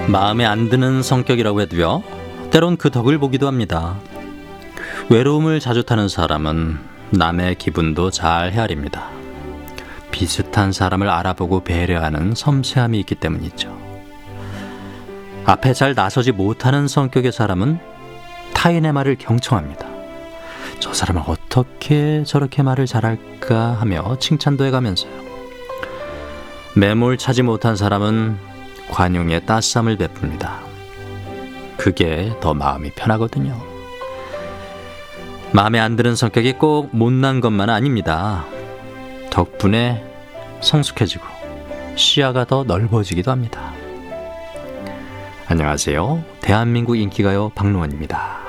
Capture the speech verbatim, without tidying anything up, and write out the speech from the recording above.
마음에 안 드는 성격이라고 해도요, 때론 그 덕을 보기도 합니다. 외로움을 자주 타는 사람은 남의 기분도 잘 헤아립니다. 비슷한 사람을 알아보고 배려하는 섬세함이 있기 때문이죠. 앞에 잘 나서지 못하는 성격의 사람은 타인의 말을 경청합니다. 저 사람은 어떻게 저렇게 말을 잘할까 하며 칭찬도 해가면서요. 매몰차지 못한 사람은 관용에 따스함을 베풉니다. 그게 더 마음이 편하거든요. 마음에 안 드는 성격이 꼭 못난 것만 아닙니다. 덕분에 성숙해지고 시야가 더 넓어지기도 합니다. 안녕하세요. 대한민국 인기가요 박노원입니다.